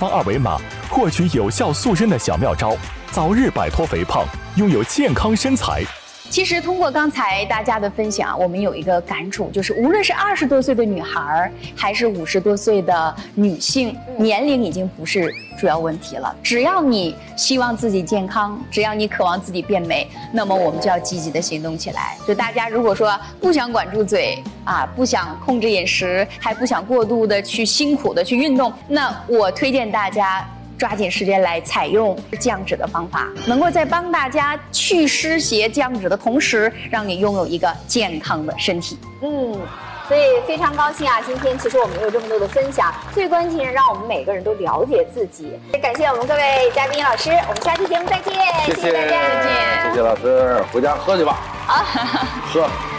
方二维码，获取有效塑身的小妙招，早日摆脱肥胖，拥有健康身材。 其实通过刚才大家的分享，我们有一个感触，就是无论是20多岁的女孩，还是50多岁的女性，年龄已经不是主要问题了。只要你希望自己健康，只要你渴望自己变美，那么我们就要积极的行动起来。就大家如果说不想管住嘴啊，不想控制饮食，还不想过度的去辛苦的去运动，那我推荐大家抓紧时间来采用降脂的方法，能够在帮大家去湿邪降脂的同时，让你拥有一个健康的身体。 所以非常高兴啊！今天其实我们有这么多的分享，最关键是让我们每个人都了解自己。感谢我们各位嘉宾老师，我们下期节目再见，谢谢大家， 谢谢老师，回家喝去吧。 好， 喝。